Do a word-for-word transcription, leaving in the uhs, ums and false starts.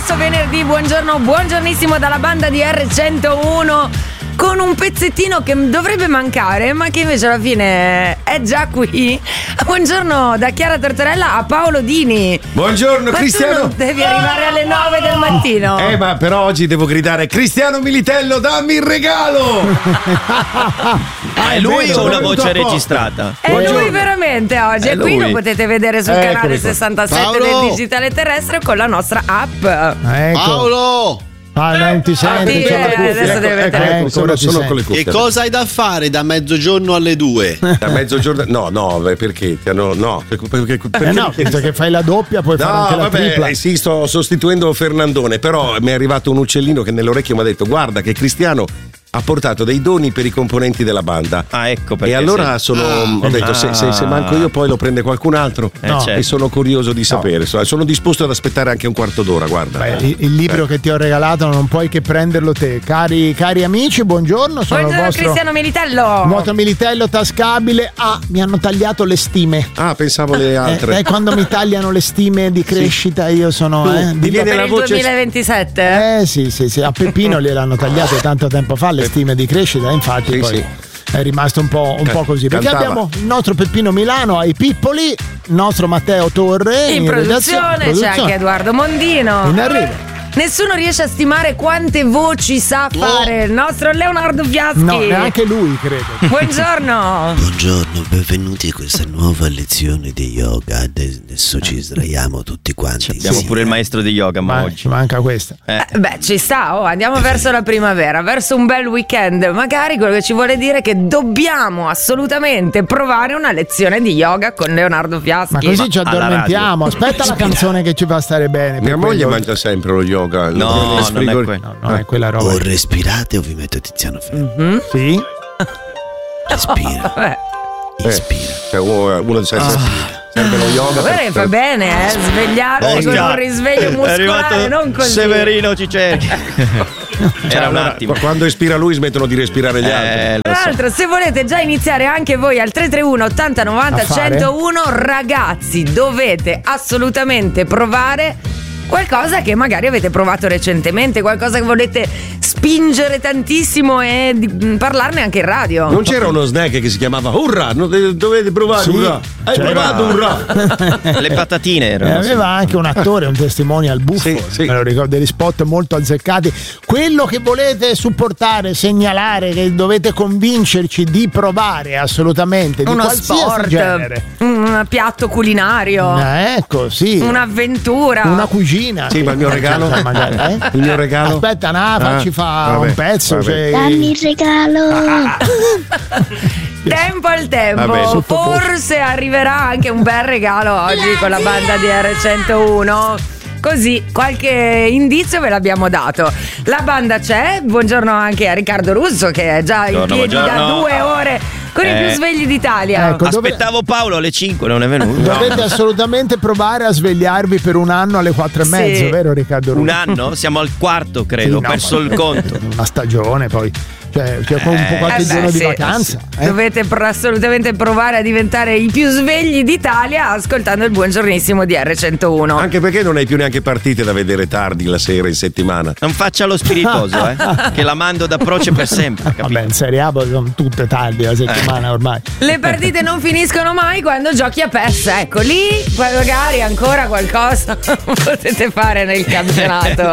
questo venerdì, buongiorno, buongiornissimo dalla banda di erre centouno, con un pezzettino che dovrebbe mancare, ma che invece alla fine è già qui. Buongiorno da Chiara Tortorella a Paolo Dini. Buongiorno ma Cristiano. Tu non devi arrivare alle nove del mattino. Eh, ma però oggi devo gridare: Cristiano Militello, dammi il regalo! Ah, è lui o una voce registrata? È Buongiorno. lui veramente oggi. È E qui lui. lo potete vedere sul Eccomi canale qua. sessantasette Paolo. del digitale terrestre con la nostra app. Ecco. Paolo! Ah, non ti senti? sì, c'è le eh, cuffie. adesso deve ecco, mettere- ecco, sono, ora ti sono senti. con le cuffie. Che cosa hai da fare da mezzogiorno alle due? Da mezzogiorno? No, no, beh, perché? Ti hanno, no, perché, perché, Eh no, visto che fai la doppia puoi fare No, anche la tripla. vabbè, sì, sto sostituendo Fernandone, però mi è arrivato un uccellino che nell'orecchio mi ha detto: guarda che Cristiano ha portato dei doni per i componenti della banda. Ah, ecco perché. E allora sì. sono, ho detto: se, se- se manco io, poi lo prende qualcun altro. Eh, No. certo. E sono curioso di sapere. Sono- Sono disposto ad aspettare anche un quarto d'ora. Guarda, Beh, il, il libro che ti ho regalato non puoi che prenderlo te. Cari, cari amici, buongiorno. Sono Buongiorno il vostro Cristiano Militello. nuoto militello tascabile. Ah, mi hanno tagliato le stime. ah, pensavo le Eh, altre. eh, quando mi tagliano le stime di crescita io sono Tu, eh, mi dillo- viene Per la il voce- duemilaventisette? eh sì sì sì, a Peppino gliel'hanno tagliate tanto tempo fa le stime di crescita, infatti Sì, poi sì. è rimasto un po', un Can- po' così, perché cantava. abbiamo il nostro Peppino Milano ai Pippoli, il nostro Matteo Torre In produzione c'è redazione. anche Edoardo Mondino. In arrivo. Nessuno riesce a stimare quante voci sa fare il nostro Leonardo Fiaschi. No, neanche lui credo. Buongiorno. Buongiorno, benvenuti a questa nuova lezione di yoga. Adesso ci sdraiamo tutti quanti. Abbiamo Sì. pure il maestro di yoga, ma, Ma oggi. ci manca questa. Eh. Eh, beh, ci sta, oh, andiamo verso la primavera, verso un bel weekend. Magari quello che ci vuole dire è che dobbiamo assolutamente provare una lezione di yoga con Leonardo Fiaschi. Ma così ci alla addormentiamo. Aspetta la canzone che ci fa stare bene. Mia per moglie quello- mangia sempre lo yoga. No, Lo- non è sfrigor- quello. No, non è quella roba. O respirate o vi metto Tiziano Ferro. Mm. Sì? Respira, Vabbè, ispira. Cioè, uno, uno serve, serve lo yoga. guarda per- che fa bene, eh, svegliarsi con un risveglio muscolare, non così. Severino ci cerchi. Era un Allora, attimo. quando espira lui smettono di respirare gli altri. Eh, lo Tra so. l'altro, se volete già iniziare anche voi al tre tre uno ottanta novanta A fare? centouno, ragazzi, dovete assolutamente provare qualcosa che magari avete provato recentemente, qualcosa che volete spingere tantissimo e di- parlarne anche in radio. Non c'era uno snack che si chiamava Urra? Non de- dovete provare Sì, Urra. Hai c'era. provato Urra? Le patatine Eh, erano. sì. aveva anche un attore, un testimonial buffo, Sì, sì. me lo ricordo, degli spot molto azzeccati. Quello che volete supportare, segnalare, che dovete convincerci di provare assolutamente, di Uno qualsiasi sport, genere. un piatto culinario, Eh, ecco, sì. un'avventura. Una cucina. Sì, ma il mio regalo? Cioè, magari, eh? Il mio regalo? Aspetta, Nafa Ah, ci fa vabbè, un pezzo. vabbè. Cioè, Dammi il regalo. Tempo al tempo, Vabbè, sottovoce. forse arriverà anche un bel regalo oggi con la banda di erre centouno. Così qualche indizio ve l'abbiamo dato. La banda c'è, buongiorno anche a Riccardo Russo che è già in Buongiorno, piedi da buongiorno. due ore con i Eh. più svegli d'Italia. Ecco, dove- Aspettavo Paolo alle cinque, non è venuto. dovete assolutamente provare a svegliarvi per un anno alle quattro e Sì. mezzo, vero Riccardo Russo? Un anno? Siamo al quarto, credo. Sì, Ho no, perso ma- il conto. Una stagione poi. Cioè, c'è un po' qualche Eh beh, giorno di sì. vacanza. eh? Dovete pr- assolutamente provare a diventare i più svegli d'Italia ascoltando il buongiornissimo di erre centouno. Anche perché non hai più neanche partite da vedere tardi la sera in settimana. Non faccia lo spiritoso, eh. Che la mando da Proce per sempre, capito? Vabbè, in Serie A poi sono tutte tardi la settimana ormai. Le partite non finiscono mai quando giochi a P E S, ecco lì magari ancora qualcosa potete fare nel campionato.